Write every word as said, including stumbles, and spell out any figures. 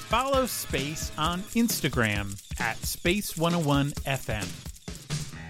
follow Space on Instagram at Space one oh one F M.